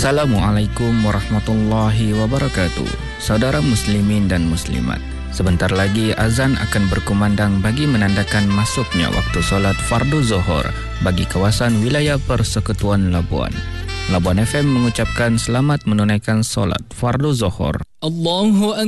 Assalamualaikum warahmatullahi wabarakatuh. Saudara muslimin dan muslimat, sebentar lagi azan akan berkumandang bagi menandakan masuknya waktu solat fardu zuhur bagi kawasan wilayah Persekutuan Labuan. Labuan FM mengucapkan selamat menunaikan solat fardu zuhur. Allahu